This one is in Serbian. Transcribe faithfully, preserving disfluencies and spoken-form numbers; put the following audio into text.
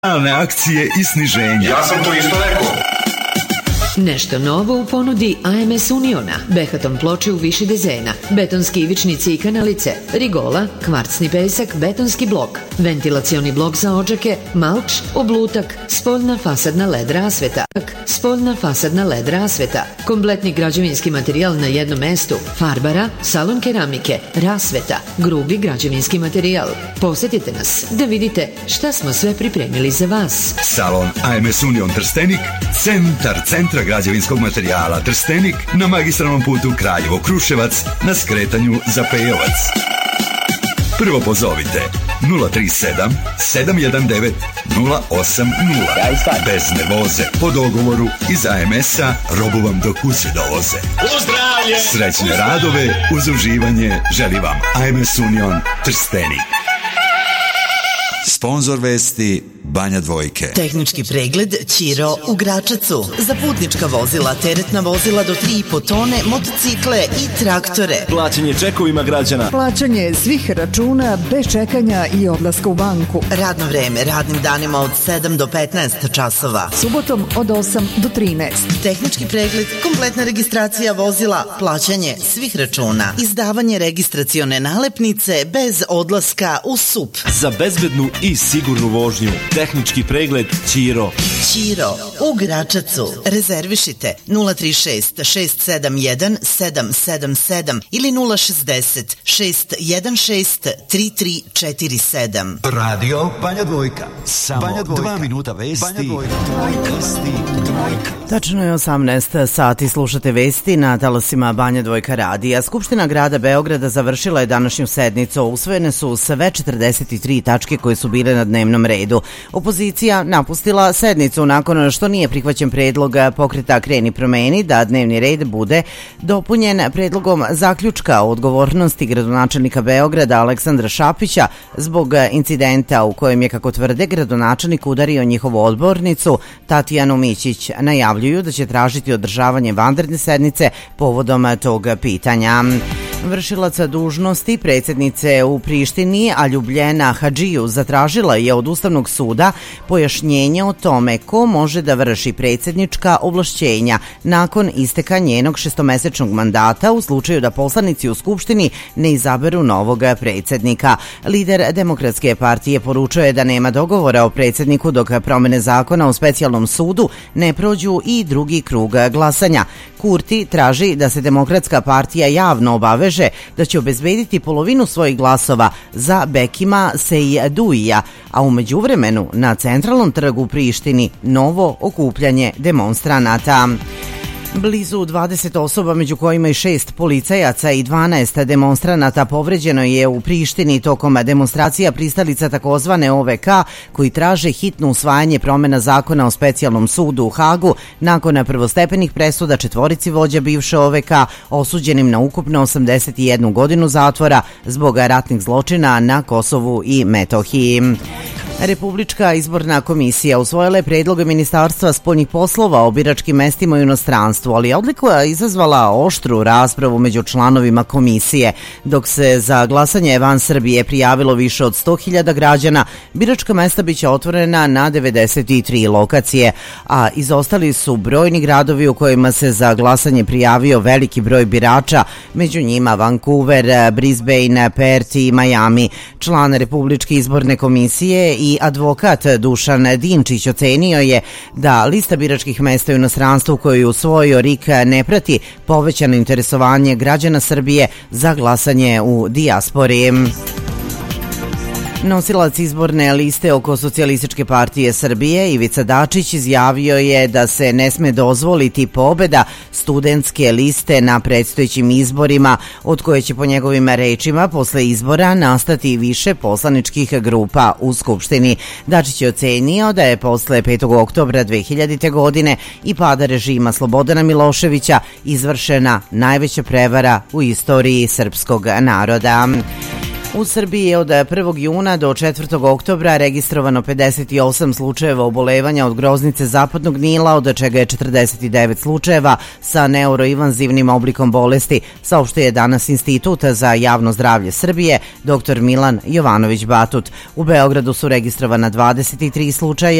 akcije i sniženja. Ja sam to isto rekao. Nešto novo u ponudi A M S Uniona, Behaton ploče u više dezena, betonski ivičnici i kanalice, rigola, kvarcni pesak, betonski blok, ventilacioni blok za odžake, malč, oblutak, spoljna fasadna led rasveta, spoljna fasadna led rasveta, kompletni građevinski materijal na jednom mestu, farbara, salon keramike, rasveta, grubi građevinski materijal. Posjetite nas da vidite šta smo sve pripremili za vas. Salon A M S Union Trstenik, centar centra građevinskog materijala Trstenik na magistralnom putu Kraljevo-Kruševac na skretanju za Pejovac. Prvo pozovite nula tri sedam sedam jedan devet nula osam nula. Bez nervoze, po dogovoru iz A M S-a robu vam do kuće dovoze. Pozdravlje! Srećne radove uz uživanje želi vam A M S Union Trstenik. Sponzor vesti Banja Dvojke. Tehnički pregled Ćiro u Gračacu. Za putnička vozila, teretna vozila do tri i po tone, motocikle i traktore. Plaćanje čekovima građana. Plaćanje svih računa bez čekanja i odlaska u banku. Radno vreme radnim danima od sedam do petnaest časova. Subotom od osam do trinaest. Tehnički pregled, kompletna registracija vozila, plaćanje svih računa, izdavanje registracione nalepnice bez odlaska u S U P. Za bezbednu i sigurnu vožnju. Tehnički pregled Ćiro. Ćiro u Gračacu. Rezervišite nula tri šest šest sedam jedan sedam sedam sedam ili nula šezdeset šest jedan šest tri tri četiri sedam. Radio Banja Dvojka. Samo Banja Dvojka. dva minuta vesti. Banja Dvojka. Vesti. Dvojka. Tačno je osamnaest sati, slušate vesti na talasima Banja Dvojka radija. Skupština grada Beograda završila je današnju sednicu. Usvojene su sve četrdeset tri tačke koje su bile na dnevnom redu. Opozicija napustila sednicu nakon što nije prihvaćen predlog pokreta Kreni promeni da dnevni red bude dopunjen predlogom zaključka o odgovornosti gradonačelnika Beograda Aleksandra Šapića zbog incidenta u kojem je, kako tvrde, gradonačelnik udario njihovu odbornicu Tatjanu Mićić. Najavljuju da će tražiti održavanje vanredne sednice povodom tog pitanja. Vršilaca dužnosti predsjednice u Prištini, a Ljubljena Hadžiju, zatražila je od Ustavnog suda pojašnjenje o tome ko može da vrši predsjednička ovlašćenja nakon isteka njenog šestomesečnog mandata u slučaju da poslanici u Skupštini ne izaberu novog predsjednika. Lider Demokratske partije poručuje da nema dogovora o predsjedniku dok promene zakona o specijalnom sudu ne prođu i drugi krug glasanja. Kurti traži da se Demokratska partija javno obaveže da će obezbediti polovinu svojih glasova za Bekima Sejduija, a u međuvremenu na centralnom trgu u Prištini novo okupljanje demonstranata. Blizu dvadeset osoba, među kojima i šest policajaca i dvanaest demonstranata, povređeno je u Prištini tokom demonstracija pristalica takozvane O V K koji traže hitno usvajanje promjena zakona o specijalnom sudu u Hagu nakon prvostepenih presuda četvorici vođa bivše O V K osuđenim na ukupno osamdeset jednu godinu zatvora zbog ratnih zločina na Kosovu i Metohiji. Republička izborna komisija usvojila je predloge Ministarstva spoljnih poslova o biračkim mestima u inostranstvu, ali odluka je izazvala oštru raspravu među članovima komisije. Dok se za glasanje van Srbije prijavilo više od sto hiljada građana, biračka mesta biće otvorena na devedeset tri lokacije, a izostali su brojni gradovi u kojima se za glasanje prijavio veliki broj birača, među njima Vancouver, Brisbane, Perth i Miami. Član Republičke izborne komisije i advokat Dušan Dinčić ocenio je da lista biračkih mesta u inostranstvu koju je usvojio R I K ne prati povećano interesovanje građana Srbije za glasanje u dijaspori. Nosilac izborne liste oko Socijalističke partije Srbije Ivica Dačić izjavio je da se ne sme dozvoliti pobeda studentske liste na predstojećim izborima, od koje će po njegovim rečima posle izbora nastati više poslaničkih grupa u Skupštini. Dačić je ocenio da je posle petog oktobra dve hiljadite. godine i pada režima Slobodana Miloševića izvršena najveća prevara u istoriji srpskog naroda. U Srbiji je od prvog juna do četvrtog oktobra registrovano pedeset osam slučajeva obolevanja od groznice zapadnog Nila, od čega je četrdeset devet slučajeva sa neuroinvazivnim oblikom bolesti, saopštio je danas Institut za javno zdravlje Srbije, dr Milan Jovanović Batut. U Beogradu su registrovana dvadeset tri slučaja